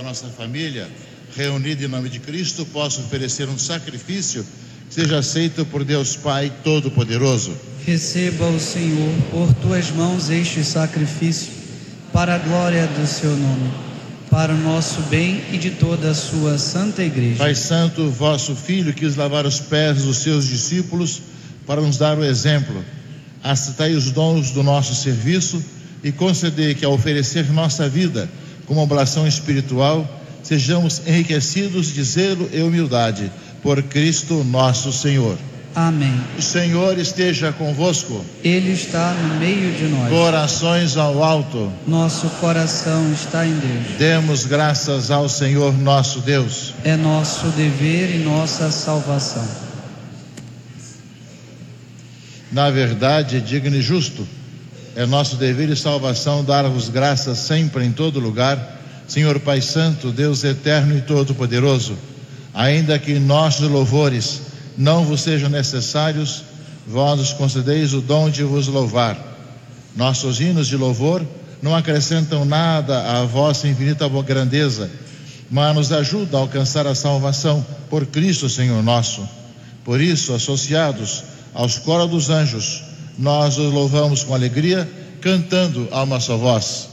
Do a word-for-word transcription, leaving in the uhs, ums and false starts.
nossa família, reunida em nome de Cristo, possa oferecer um sacrifício que seja aceito por Deus Pai Todo-Poderoso. Receba o Senhor por tuas mãos este sacrifício, para a glória do seu nome, para o nosso bem e de toda a sua santa igreja. Pai Santo, vosso Filho quis lavar os pés dos seus discípulos para nos dar o exemplo. Aceitai os dons do nosso serviço e concedei que, ao oferecer nossa vida como oblação espiritual, sejamos enriquecidos de zelo e humildade por Cristo nosso Senhor. Amém. O Senhor esteja convosco. Ele está no meio de nós. Corações ao alto. Nosso coração está em Deus. Demos graças ao Senhor nosso Deus. É nosso dever e nossa salvação. Na verdade, é digno e justo. É nosso dever e salvação dar-vos graças sempre em todo lugar, Senhor Pai Santo, Deus eterno e todo-poderoso. Ainda que nossos louvores não vos sejam necessários, vós nos concedeis o dom de vos louvar. Nossos hinos de louvor não acrescentam nada à vossa infinita grandeza, mas nos ajudam a alcançar a salvação por Cristo, Senhor nosso. Por isso, associados aos coros dos anjos, nós os louvamos com alegria, cantando a uma só voz.